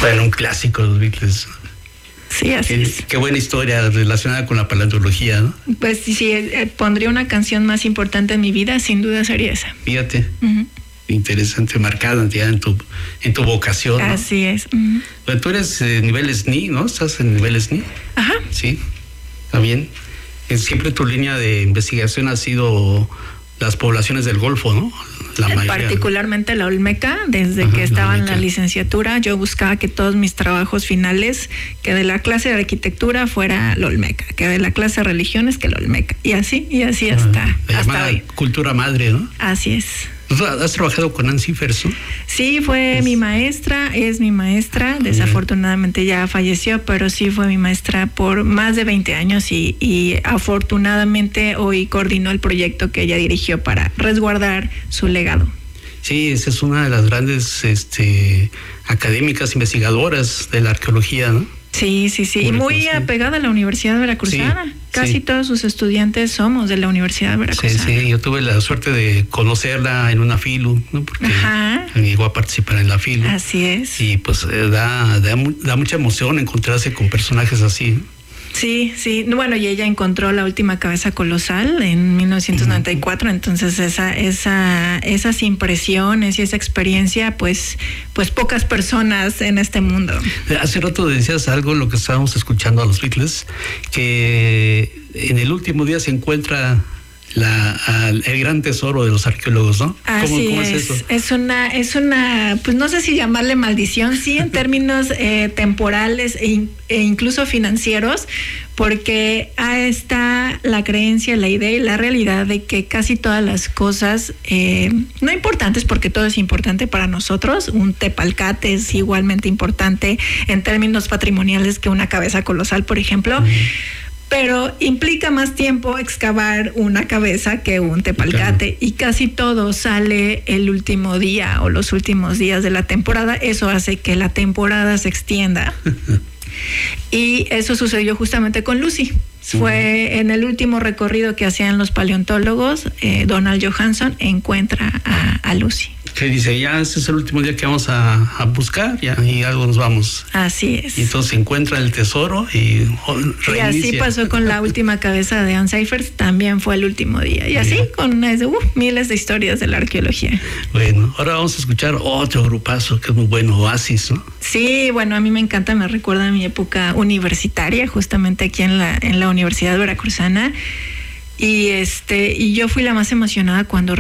Bueno, un clásico de los Beatles. Sí, así es. Qué buena historia relacionada con la paleontología, ¿no? Pues si pondría una canción más importante en mi vida, sin duda sería esa. Fíjate. Interesante, marcada ya en tu vocación, ¿no? Así es. Bueno, tú eres nivel SNI, ¿no? ¿Estás en nivel SNI? Ajá. Sí, está bien. Siempre tu línea de investigación ha sido las poblaciones del Golfo, ¿no? La mayoría, particularmente la Olmeca. Desde que estaba en la licenciatura, yo buscaba que todos mis trabajos finales, que de la clase de arquitectura fuera la Olmeca, que de la clase de religiones que la Olmeca, y así hasta hoy. Cultura madre, ¿no? Así es. ¿Has trabajado con Nancy Ferso? Sí, fue mi maestra, es mi maestra, desafortunadamente ya falleció, pero sí fue mi maestra por más de 20 años y afortunadamente hoy coordinó el proyecto que ella dirigió para resguardar su legado. Sí, esa es una de las grandes académicas investigadoras de la arqueología, ¿no? Sí, y muy apegada a la Universidad Veracruzana. Casi todos sus estudiantes somos de la Universidad Veracruzana. Sí, yo tuve la suerte de conocerla en una FILU, ¿no? Porque llegó a participar en la FILU. Así es. Y pues da mucha emoción encontrarse con personajes así. Sí. Bueno, y ella encontró la última cabeza colosal en 1994, entonces esas impresiones y esa experiencia, pues pocas personas en este mundo. Hace rato decías algo, lo que estábamos escuchando a los Beatles, que en el último día se encuentra el gran tesoro de los arqueólogos, ¿no? ¿Cómo es eso? Es una, pues no sé si llamarle maldición, sí, en términos temporales e incluso financieros, porque está la creencia, la idea y la realidad de que casi todas las cosas no importantes, porque todo es importante para nosotros, un tepalcate es igualmente importante en términos patrimoniales que una cabeza colosal, por ejemplo. Pero implica más tiempo excavar una cabeza que un tepalcate, y casi todo sale el último día o los últimos días de la temporada. Eso hace que la temporada se extienda. Y eso sucedió justamente con Lucy. Fue en el último recorrido que hacían los paleontólogos, Donald Johanson encuentra a Lucy. Que dice, ya este es el último día que vamos a buscar, ya, y algo nos vamos. Así es. Y entonces se encuentra el tesoro y reinicia. Y así pasó con la última cabeza de Ann Seifert, también fue el último día. Y así con miles de historias de la arqueología. Bueno, ahora vamos a escuchar otro grupazo que es muy bueno, Oasis, ¿no? Sí, bueno, a mí me encanta, me recuerda a mi época universitaria, justamente aquí en la Universidad Veracruzana. Y yo fui la más emocionada cuando